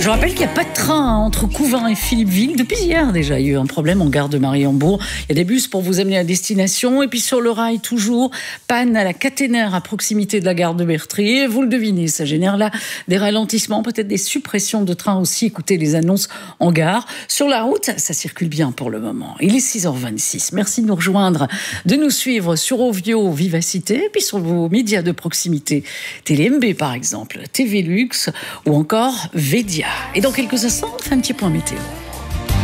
Je rappelle qu'il n'y a pas de train entre Couvin et Philippeville. Depuis hier déjà, il y a eu un problème en gare de Mariembourg. Il y a des bus pour vous amener à destination. Et puis sur le rail, toujours, panne à la caténaire à proximité de la gare de Bertry. Et vous le devinez, ça génère là des ralentissements, peut-être des suppressions de trains aussi. Écoutez les annonces en gare. Sur la route, ça circule bien pour le moment. Il est 6h26. Merci de nous rejoindre, de nous suivre sur Ovio Vivacité, et puis sur vos médias de proximité. TLMB par exemple, TV Lux ou encore Védia. Et dans quelques instants, on fait un petit point météo.